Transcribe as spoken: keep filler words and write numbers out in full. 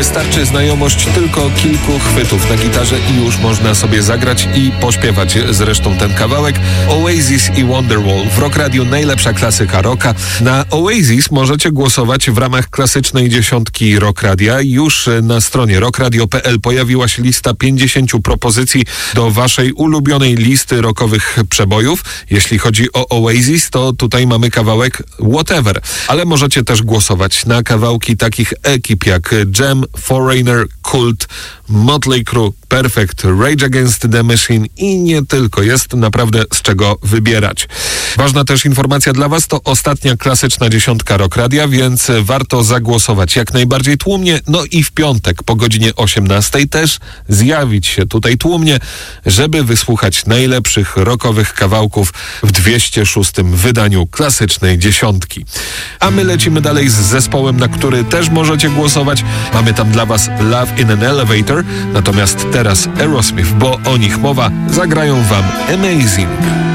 Wystarczy znajomość tylko kilku chwytów na gitarze i już można sobie zagrać i pośpiewać zresztą ten kawałek. Oasis i Wonderwall w Rock Radio najlepsza klasyka rocka. Na Oasis możecie głosować w ramach klasycznej dziesiątki Rock Radia. Już na stronie rock radio kropka p l pojawiła się lista pięćdziesięciu propozycji do waszej ulubionej listy rockowych przebojów. Jeśli chodzi o Oasis, to tutaj mamy kawałek Whatever, ale możecie też głosować na kawałki takich ekip jak Jam, Foreigner, Cult, Motley Crue, Perfect, Rage Against the Machine i nie tylko. Jest naprawdę z czego wybierać. Ważna też informacja dla was, to ostatnia klasyczna dziesiątka Rock Radia, więc warto zagłosować jak najbardziej tłumnie. No i w piątek po godzinie osiemnastej też zjawić się tutaj tłumnie, żeby wysłuchać najlepszych rockowych kawałków w dwieście szóstym wydaniu klasycznej dziesiątki. A my lecimy dalej z zespołem, na który też możecie głosować. Mamy tam dla was Love in an Elevator, natomiast teraz Aerosmith, bo o nich mowa, zagrają wam Amazing.